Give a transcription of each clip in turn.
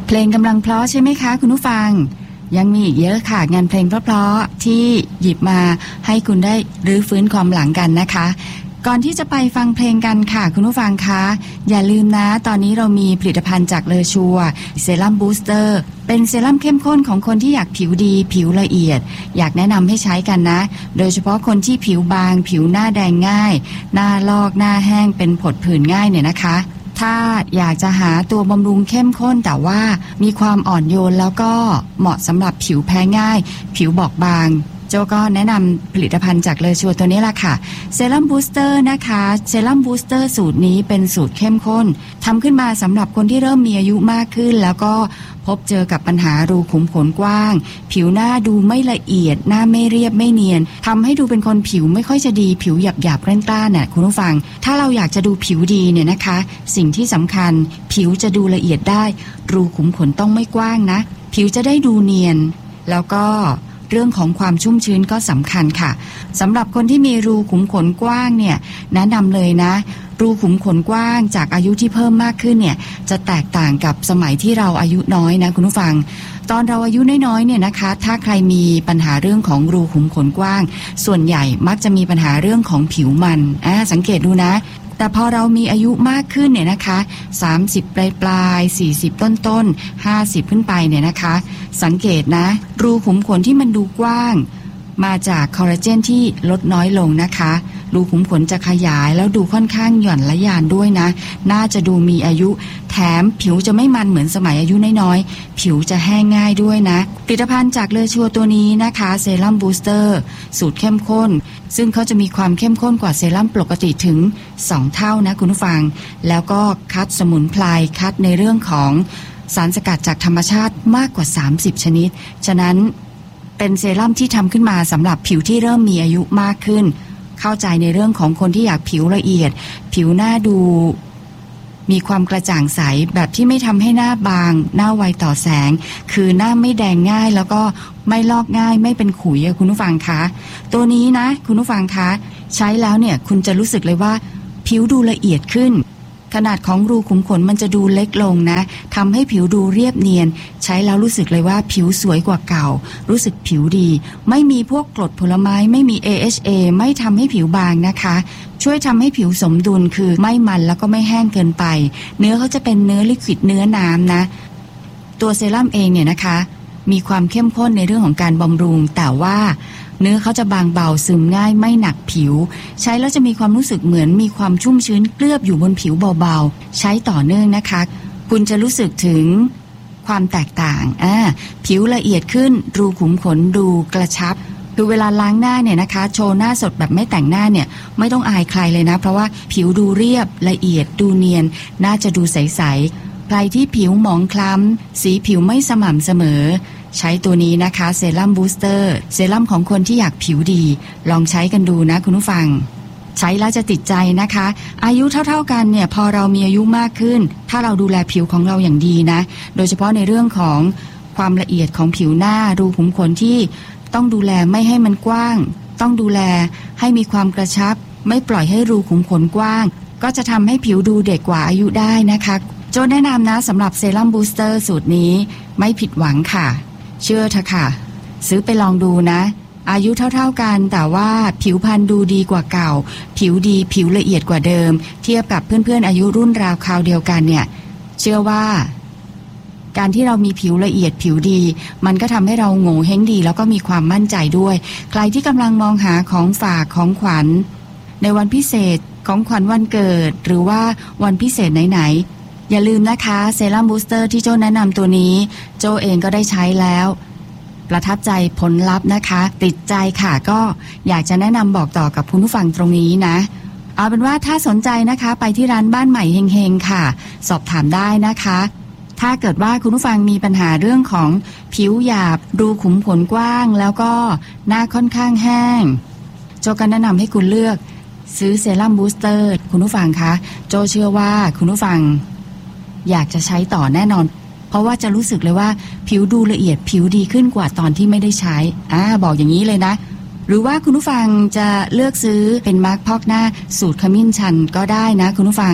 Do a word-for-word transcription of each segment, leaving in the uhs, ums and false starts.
เพลงกำลังเพราะใช่ไหมคะคุณผู้ฟังยังมีอีกเยอะค่ะงานเพลงเพราะๆที่หยิบมาให้คุณได้รื้อฟื้นความหลังกันนะคะก่อนที่จะไปฟังเพลงกันค่ะคุณผู้ฟังคะอย่าลืมนะตอนนี้เรามีผลิตภัณฑ์จากเลอชัวเซรั่มบูสเตอร์เป็นเซรั่มเข้มข้นของคนที่อยากผิวดีผิวละเอียดอยากแนะนำให้ใช้กันนะโดยเฉพาะคนที่ผิวบางผิวหน้าแดงง่ายหน้าลอกหน้าแห้งเป็นผดผื่นง่ายเนี่ยนะคะถ้าอยากจะหาตัวบำรุงเข้มข้นแต่ว่ามีความอ่อนโยนแล้วก็เหมาะสำหรับผิวแพ้ง่ายผิวบอบบางโจก็แนะนำผลิตภัณฑ์จากเลอชัวตัวนี้ล่ะค่ะเซรั่มบูสเตอร์นะคะเซรั่มบูสเตอร์สูตรนี้เป็นสูตรเข้มข้นทำขึ้นมาสำหรับคนที่เริ่มมีอายุมากขึ้นแล้วก็พบเจอกับปัญหารูขุมขนกว้างผิวหน้าดูไม่ละเอียดหน้าไม่เรียบไม่เนียนทำให้ดูเป็นคนผิวไม่ค่อยจะดีผิวหยาบหยาบกร้านๆน่ะคุณผู้ฟังถ้าเราอยากจะดูผิวดีเนี่ยนะคะสิ่งที่สำคัญผิวจะดูละเอียดได้รูขุมขนต้องไม่กว้างนะผิวจะได้ดูเนียนแล้วก็เรื่องของความชุ่มชื้นก็สำคัญค่ะสำหรับคนที่มีรูขุมขนกว้างเนี่ยแนะนำเลยนะรูขุมขนกว้างจากอายุที่เพิ่มมากขึ้นเนี่ยจะแตกต่างกับสมัยที่เราอายุน้อยนะคุณผู้ฟังตอนเราอายุน้อยๆเนี่ยนะคะถ้าใครมีปัญหาเรื่องของรูขุมขนกว้างส่วนใหญ่มักจะมีปัญหาเรื่องของผิวมันอ่าสังเกตดูนะแต่พอเรามีอายุมากขึ้นเนี่ยนะคะสามสิบปลายปลายสี่สิบต้นๆห้าสิบขึ้นไปเนี่ยนะคะสังเกตนะรูขุมขนที่มันดูกว้างมาจากคอลลาเจนที่ลดน้อยลงนะคะรูขุมขนจะขยายแล้วดูค่อนข้างหย่อนและยานด้วยนะน่าจะดูมีอายุแถมผิวจะไม่มันเหมือนสมัยอายุน้อยๆผิวจะแห้งง่ายด้วยนะผลิตภัณฑ์จากเลอชัวตัวนี้นะคะเซรั่มบูสเตอร์สูตรเข้มข้นซึ่งเขาจะมีความเข้มข้นกว่าเซรั่มปกติถึงสองเท่านะคุณผู้ฟังแล้วก็คัดสมุนไพรคัดในเรื่องของสารสกัดจากธรรมชาติมากกว่าสามสิบชนิดฉะนั้นเป็นเซรั่มที่ทำขึ้นมาสำหรับผิวที่เริ่มมีอายุมากขึ้นเข้าใจในเรื่องของคนที่อยากผิวละเอียดผิวหน้าดูมีความกระจ่างใสแบบที่ไม่ทำให้หน้าบางหน้าไวต่อแสงคือหน้าไม่แดงง่ายแล้วก็ไม่ลอกง่ายไม่เป็นขุยคุณผู้ฟังคะตัวนี้นะคุณผู้ฟังคะใช้แล้วเนี่ยคุณจะรู้สึกเลยว่าผิวดูละเอียดขึ้นขนาดของรูขุมขนมันจะดูเล็กลงนะทำให้ผิวดูเรียบเนียนใช้แล้วรู้สึกเลยว่าผิวสวยกว่าเก่ารู้สึกผิวดีไม่มีพวกกรดผลไม้ไม่มี เอ เอช เอ ไม่ทำให้ผิวบางนะคะช่วยทำให้ผิวสมดุลคือไม่มันแล้วก็ไม่แห้งเกินไปเนื้อเขาจะเป็นเนื้อลิควิดเนื้อน้ำนะตัวเซรั่มเองเนี่ยนะคะมีความเข้มข้นในเรื่องของการบำรุงแต่ว่าเนื้อเขาจะบางเบาซึมง่ายไม่หนักผิวใช้แล้วจะมีความรู้สึกเหมือนมีความชุ่มชื้นเกลือบอยู่บนผิวเบาๆใช้ต่อเนื่องนะคะคุณจะรู้สึกถึงความแตกต่างอ่าผิวละเอียดขึ้นรูขุมขนดูกระชับคือเวลาล้างหน้าเนี่ยนะคะโชว์หน้าสดแบบไม่แต่งหน้าเนี่ยไม่ต้องอายใครเลยนะเพราะว่าผิวดูเรียบละเอียดดูเนียนน่าจะดูใสๆใครที่ผิวหมองคล้ำสีผิวไม่สม่ำเสมอใช้ตัวนี้นะคะเซรั่มบูสเตอร์เซรั่มของคนที่อยากผิวดีลองใช้กันดูนะคุณผู้ฟังใช้แล้วจะติดใจนะคะอายุเท่าๆกันเนี่ยพอเรามีอายุมากขึ้นถ้าเราดูแลผิวของเราอย่างดีนะโดยเฉพาะในเรื่องของความละเอียดของผิวหน้ารูขุมขนที่ต้องดูแลไม่ให้มันกว้างต้องดูแลให้มีความกระชับไม่ปล่อยให้รูขุมขนกว้างก็จะทำให้ผิวดูเด็กกว่าอายุได้นะคะโจแนะนำนะสำหรับเซรั่มบูสเตอร์สูตรนี้ไม่ผิดหวังค่ะเชื่อเถอะค่ะซื้อไปลองดูนะอายุเท่าๆกันแต่ว่าผิวพรรณดูดีกว่าเก่าผิวดีผิวละเอียดกว่าเดิมเทียบกับเพื่อนๆอายุรุ่นราวคราวเดียวกันเนี่ยเชื่อว่าการที่เรามีผิวละเอียดผิวดีมันก็ทำให้เราโง่เฮงดีแล้วก็มีความมั่นใจด้วยใครที่กำลังมองหาของฝากของขวัญในวันพิเศษของขวัญวันเกิดหรือว่าวันพิเศษไหนๆอย่าลืมนะคะเซรั่มบูสเตอร์ที่โจ้แนะนำตัวนี้โจ้เองก็ได้ใช้แล้วประทับใจผลลัพธ์นะคะติดใจค่ะก็อยากจะแนะนำบอกต่อกับคุณผู้ฟังตรงนี้นะเอาเป็นว่าถ้าสนใจนะคะไปที่ร้านบ้านใหม่เฮงๆค่ะสอบถามได้นะคะถ้าเกิดว่าคุณผู้ฟังมีปัญหาเรื่องของผิวหยาบรูขุมขนกว้างแล้วก็หน้าค่อนข้างแห้งโจก็แนะนำให้คุณเลือกซื้อเซรั่มบูสเตอร์คุณผู้ฟังคะโจเชื่อว่าคุณผู้ฟังอยากจะใช้ต่อแน่นอนเพราะว่าจะรู้สึกเลยว่าผิวดูละเอียดผิวดีขึ้นกว่าตอนที่ไม่ได้ใช้อ่าบอกอย่างนี้เลยนะหรือว่าคุณผู้ฟังจะเลือกซื้อเป็นมาร์คพอกหน้าสูตรขมิ้นชันก็ได้นะคุณผู้ฟัง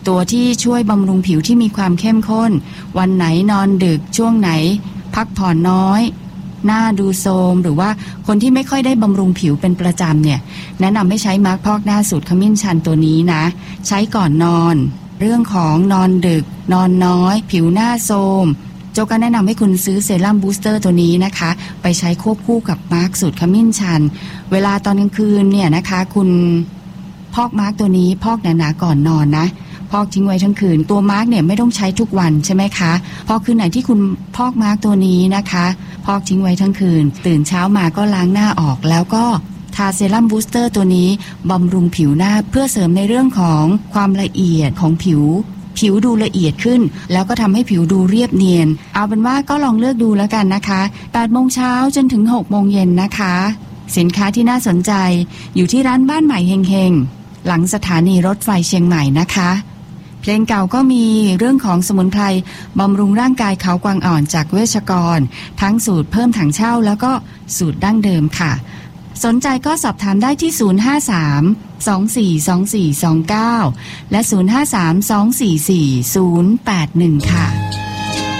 ตัวที่ช่วยบำรุงผิวที่มีความเข้มข้นวันไหนนอนดึกช่วงไหนพักผ่อนน้อยหน้าดูโทรมหรือว่าคนที่ไม่ค่อยได้บำรุงผิวเป็นประจำเนี่ยแนะนำให้ใช้มาร์คพอกหน้าสูตรขมิ้นชันตัวนี้นะใช้ก่อนนอนเรื่องของนอนดึกนอนน้อยผิวหน้าโทรมโจก็แนะนำให้คุณซื้อเซรั่มบูสเตอร์ตัวนี้นะคะไปใช้ควบคู่กับมาร์คสูตรขมิ้นชันเวลาตอนกลางคืนเนี่ยนะคะคุณพอกมาร์คตัวนี้พอกหนาๆก่อนนอนนะพอกทิ้งไว้ทั้งคืนตัวมาร์คเนี่ยไม่ต้องใช้ทุกวันใช่ไหมคะพอคืนไหนที่คุณพอกมาร์คตัวนี้นะคะพอกทิ้งไว้ทั้งคืนตื่นเช้ามาก็ล้างหน้าออกแล้วก็ทาเซรั่มบูสเตอร์ตัวนี้บำรุงผิวหน้าเพื่อเสริมในเรื่องของความละเอียดของผิวผิวดูละเอียดขึ้นแล้วก็ทำให้ผิวดูเรียบเนียนเอาเป็นว่าก็ลองเลือกดูแล้วกันนะคะแปดโมงเช้าจนถึงหกโมงเย็นนะคะสินค้าที่น่าสนใจอยู่ที่ร้านบ้านใหม่เฮงๆหลังสถานีรถไฟเชียงใหม่นะคะเพลงเก่าก็มีเรื่องของสมุนไพรบำรุงร่างกายเขากวางอ่อนจากเวชกรทั้งสูตรเพิ่มถังเช่าแล้วก็สูตรดั้งเดิมค่ะสนใจก็สอบถามได้ที่ศูนย์ ห้า สาม สอง สี่ สอง สี่ สอง เก้าและศูนย์ ห้า สาม สอง สี่ สี่ ศูนย์ แปด หนึ่งค่ะ